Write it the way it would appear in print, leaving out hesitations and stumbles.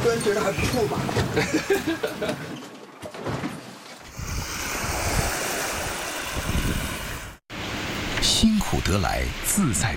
个人觉得还不错吧。 辛苦得来自在